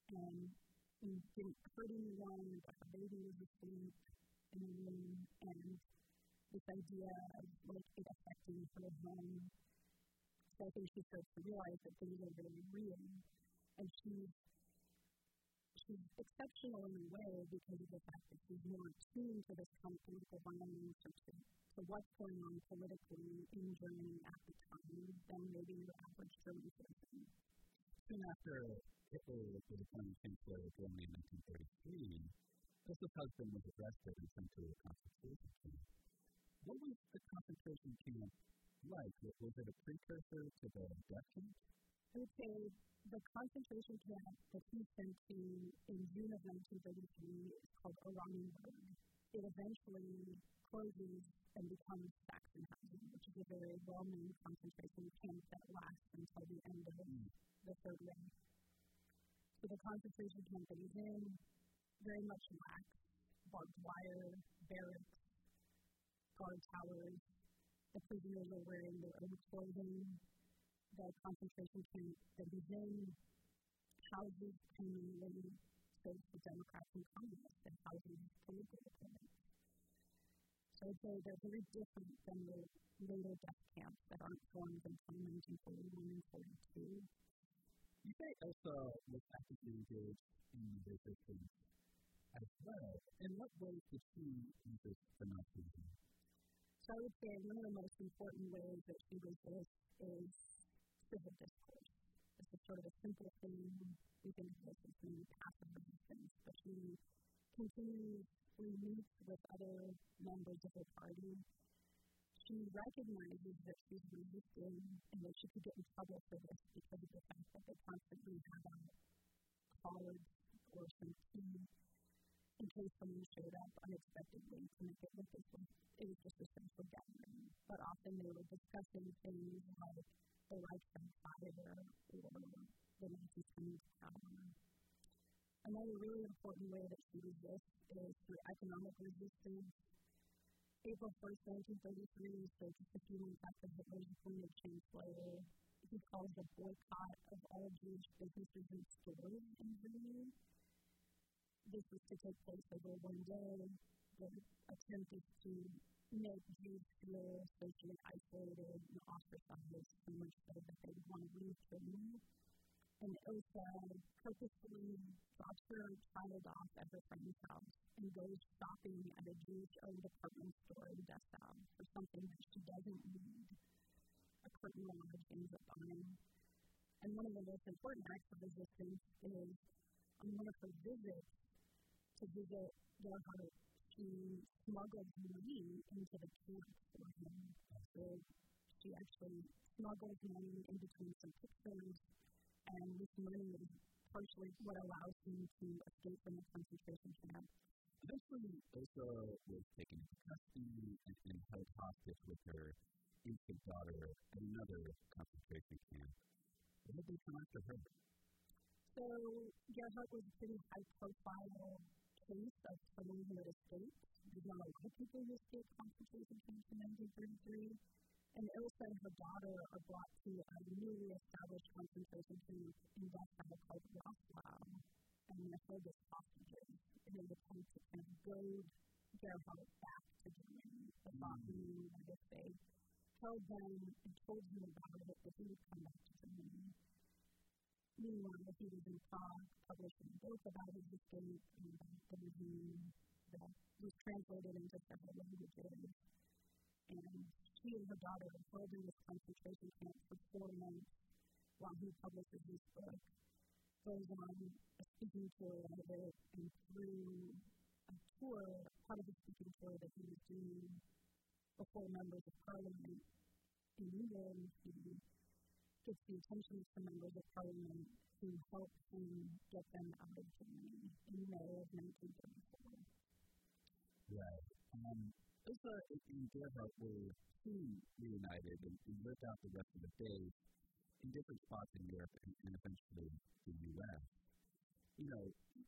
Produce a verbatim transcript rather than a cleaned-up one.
and he didn't hurt anyone, but her baby was asleep in the room, and this idea of like it affecting her home. So I think she starts to realize that things are very real, and she's she's exceptional in a way because of the fact that she's more attuned to this kind of political violence or to, to what's going on politically in Germany at the time than maybe your average German citizen. Soon after Hitler was appointed Chancellor of Germany in nineteen thirty-three, Ilse's husband was arrested and sent to a concentration camp. What was the concentration camp like? Was it a precursor to the death camp? I would say the concentration camp that he sent to in June of nineteen thirty-three is called Oranienburg. It eventually closes and becomes Sachsenhausen, which is a very well-known concentration camp that lasts until the end of mm. the Third Reich. So the concentration camp that he's in very much lacks barbed wire, barracks, guard towers. The prisoners are wearing their own clothing. The concentration camp that he's in houses primarily states the Democrats and Communists and houses political opponents. So I'd say they're very different than the later death camps that aren't formed until nineteen forty-one and forty-two. You say Ilse was actively engaged in resistance as well. In what ways did she resist the Nazism? So I would say one of the most important ways that she resists is civil discourse. It's a sort of a simple thing. We think of this as being passive resistance, but she continuously meets with other members of her party. She recognizes that she's resisting and that she could get in trouble for this because of the fact that they constantly have a cards or some tea in case someone showed up unexpectedly to make it look as if it was just a social gathering. But often they were discussing things like the Reichstag fire or the Nazis coming to power. Another really important way that she resists is through economic resistance. April first, nineteen thirty-three, so just a few months after Hitler's appointed chancellor, he calls a boycott of all Jewish businesses and stores in Germany. This was to take place over one day. The attempt is to make Jews feel socially isolated and ostracized so much so that they would want to leave Germany. And Ilse purposefully drops her child off at her friend's house and goes shopping at a Jewish-owned department store in Dessau for something that she doesn't need. A curtain rod ends up buying. And one of the most important acts of resistance is on one of her visits to visit Gerhard, she smuggled money into the camp for him. So she actually smuggled money in between some pictures, and this money is partially what allows him to escape from the concentration camp. Eventually, Ilse was taken into custody and, and held hostage with her infant daughter at another concentration camp. What did they come after her? So Gerhard was a pretty high-profile case of someone who had escaped. There's not a lot of people who escaped concentration camps in nineteen thirty-three. And Ilse and her daughter are brought to a newly established concentration camp in Dessau called Rosslau, and they're held as hostages in an attempt to kind of goad Gerhard back to Germany. The thought being that if they held them and told him about it, that he would come back to Germany. Meanwhile, he was in Prague publishing a book about his escape and about the regime that was translated into several languages. And she and her daughter are held in this concentration camp for four months while he publishes this book. Goes on a speaking tour out of it, and through a tour, part of the speaking tour that he was doing before members of parliament in England, he gets the attention of some members of parliament who help him get them out of Germany in May of nineteen thirty-four. Right. Um, Ilse and Gerhard were soon reunited and, and lived out the rest of the days in different spots in Europe and, and eventually the U S. You know,